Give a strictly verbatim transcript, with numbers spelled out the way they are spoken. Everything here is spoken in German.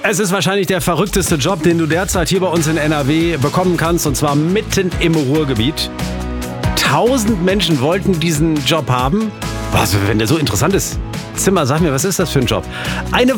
Es ist wahrscheinlich der verrückteste Job, den du derzeit hier bei uns in N R W bekommen kannst, und zwar mitten im Ruhrgebiet. Tausend Menschen wollten diesen Job haben. Was, wenn der so interessant ist? Zimmer, sag mir, was ist das für ein Job? Eine